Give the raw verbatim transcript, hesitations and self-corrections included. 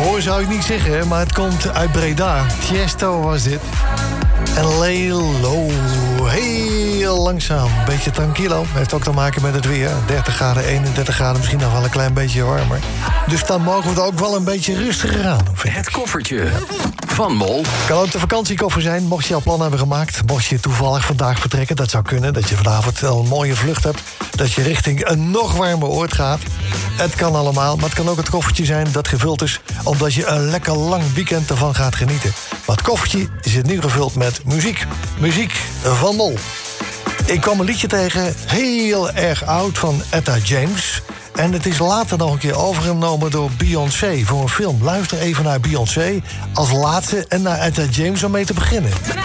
Hoor zou ik niet zeggen, maar het komt uit Breda. Tiesto was dit. En lay low. Heel langzaam. Beetje tranquilo. Heeft ook te maken met het weer. dertig graden, eenendertig graden, misschien nog wel een klein beetje warmer. Dus dan mogen we het ook wel een beetje rustiger aan doen. Het koffertje van Mol. Kan ook de vakantiekoffer zijn, mocht je al plan hebben gemaakt. Mocht je toevallig vandaag vertrekken, dat zou kunnen. Dat je vanavond al een mooie vlucht hebt. Dat je richting een nog warmer oord gaat. Het kan allemaal, maar het kan ook het koffertje zijn dat gevuld is, omdat je een lekker lang weekend ervan gaat genieten. Maar het koffertje zit nu gevuld met muziek. Muziek van Mol. Ik kwam een liedje tegen, heel erg oud, van Etta James. En het is later nog een keer overgenomen door Beyoncé voor een film. Luister even naar Beyoncé als laatste en naar Etta James om mee te beginnen.